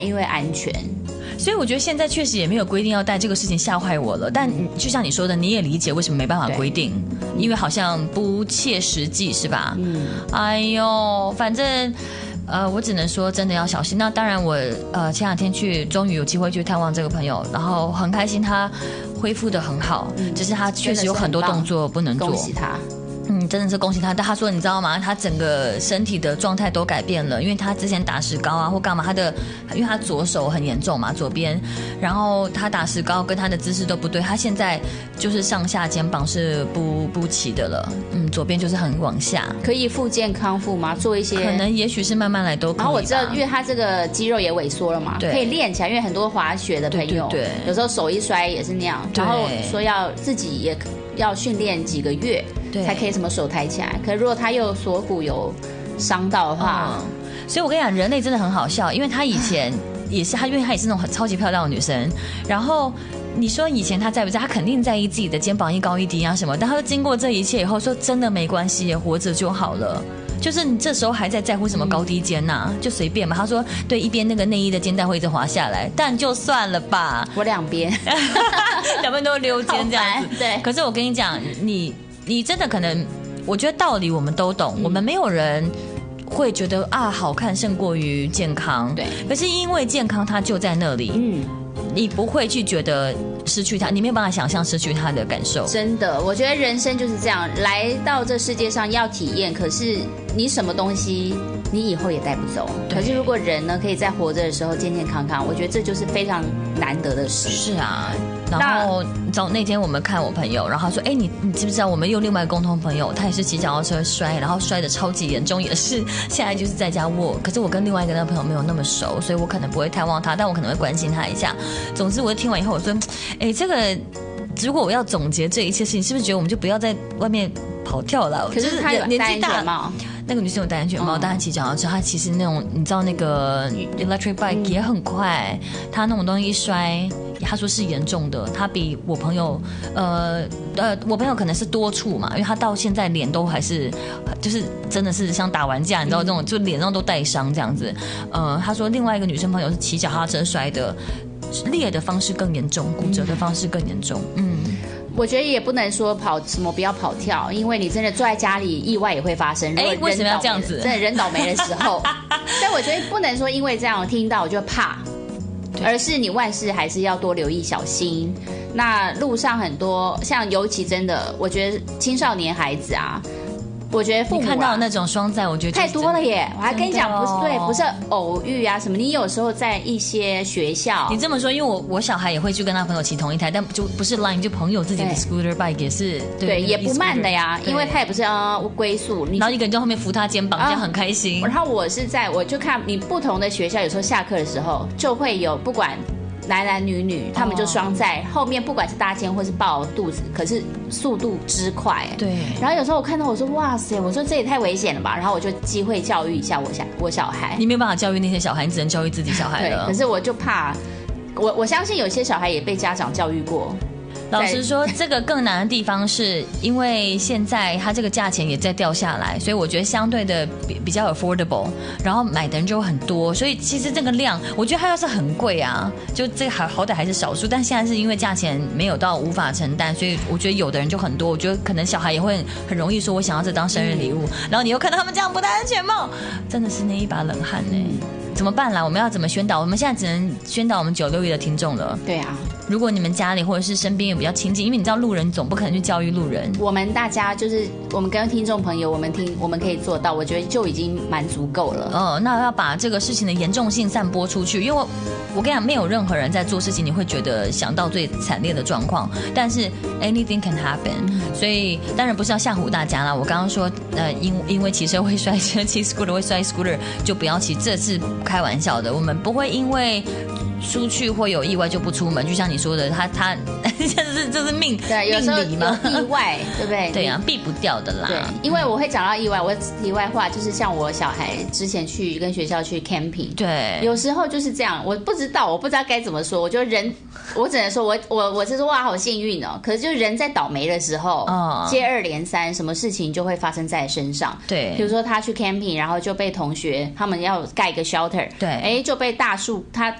因为安全。 所以我觉得现在确实也没有规定要戴，这个事情吓坏我了。但就像你说的，你也理解为什么没办法规定，因为好像不切实际，是吧？哎呦，反正我只能说真的要小心。那当然我前2天终于有机会去探望这个朋友，然后很开心他恢复得很好，只是他确实有很多动作不能做。 恭喜他。 真的是恭喜他。但他说你知道吗，他整个身体的状态都改变了，因为他之前打石膏啊或干嘛，因为他左手很严重嘛，左边，然后他打石膏跟他的姿势都不对，他现在就是上下肩膀是不齐的了，左边就是很往下。 可以复健康复吗？做一些可能也许是慢慢来都可以。 然后我知道因为他这个肌肉也萎缩了嘛，可以练起来，因为很多滑雪的朋友对有时候手一摔也是那样，然后说要自己也要训练几个月才可以什么手抬起来。可是如果他又锁骨有伤到的话， 所以我跟你讲，人类真的很好笑，因为他以前也是因为他也是那种超级漂亮的女生，然后你说以前他在不在，他肯定在意自己的肩膀一高一低啊什么，但他经过这一切以后说真的没关系，活着就好了。就是你这时候还在乎什么高低肩啊，就随便嘛。他说对，一边那个内衣的肩带会一直滑下来，但就算了吧。 我两边都溜肩这样子。 对。 可是我跟你讲，你真的可能，我觉得道理我们都懂，我们没有人会觉得好看胜过于健康。 对。 可是因为健康它就在那里，你不会去觉得失去它，你没有办法想象失去它的感受。 真的，我觉得人生就是这样，来到这世界上要体验，可是你什么东西你以后也带不走。可是如果人呢可以在活着的时候健健康康，我觉得这就是非常难得的事。 是啊。然后那天我们看我朋友，然后他说你知不知道我们有另外一个共同朋友，他也是骑脚踏车摔，然后摔得超级严重，也是现在就是在家卧。可是我跟另外一个那个朋友没有那么熟，所以我可能不会探望他，但我可能会关心他一下。总之我听完以后我说这个如果我要总结这一切事情，是不是觉得我们就不要在外面跑跳了？ 可是他有戴安全帽， 那个女生有戴安全帽，但她骑脚踏车，她其实那种你知道那个 electric bike 也很快，她那种东西一摔，她说是严重的，她比我朋友我朋友可能是多处嘛，因为她到现在脸都还是就是真的是像打完架，你知道这种就脸上都带伤这样子。她说另外一个女生朋友是骑脚踏车摔的，裂的方式更严重，骨折的方式更严重。 我觉得也不能说什么不要跑跳，因为你真的坐在家里，意外也会发生。 为什么要这样子？ 真的人倒霉的时候，所以我觉得不能说因为这样听到我就怕，而是你万事还是要多留意小心。那路上很多像尤其真的，我觉得青少年孩子啊。我觉得父母、 你看到那种双载，我觉得太多了耶！我还跟你讲，不是偶遇啊什么。你有时候在一些学校， 你这么说，因为我小孩也会去跟他朋友骑同一台，但就不是 Line， 就朋友自己的 scooter bike 也是对，也不慢的呀，因为他也不是龟速， 然后一个人在后面扶他肩膀，这样很开心。 然后我就看你不同的学校，有时候下课的时候就会有不管。男男女女，他们就双在后面，不管是搭肩或是抱肚子，可是速度之快。 对。然后有时候我看到，我说哇塞，我说这也太危险了吧。然后我就机会教育一下我小孩。 你没有办法教育那些小孩，你只能教育自己小孩了。 对。可是我就怕，我相信有些小孩也被家长教育过。 老实说，这个更难的地方是因为现在它这个价钱也在掉下来，所以我觉得相对的比较 affordable， 然后买的人就很多，所以其实这个量，我觉得它要是很贵啊，就这个好歹还是少数，但现在是因为价钱没有到无法承担，所以我觉得有的人就很多。我觉得可能小孩也会很容易说，我想要这当生日礼物，然后你又看到他们这样不戴安全帽，真的是那一把冷汗呢。怎么办啦？我们要怎么宣导？我们现在只能宣导我们96亿的听众了。 对啊， 如果你们家里或者是身边有比较亲近，因为你知道路人总不可能去教育路人。 我们大家就是我们跟听众朋友，我们可以做到，我觉得就已经蛮足够了。 那要把这个事情的严重性散播出去，因为我跟你讲，没有任何人在做事情，你会觉得想到最惨烈的状况，但是 anything can happen，所以当然不是要吓唬大家啦。我刚刚说，因为骑车会摔车，骑 scooter 会摔 scooter， 就不要骑，这是开玩笑的。我们不会因为出去会有意外就不出门，就像你说的，他就是命对，有时候命理嘛， 有意外，对不对？ 对啊，避不掉的啦。 对，因为我会讲到意外，我题外话就是像我小孩之前去跟学校去 camping， 对， 有时候就是这样，我不知道该怎么说，我就人，我只能说我是说哇好幸运哦，可是就人在倒霉的时候，接二连三，什么事情就会发生在身上。 对， 比如说他去 camping， 然后就被同学他们要盖一个 shelter， 对， 就被大树，他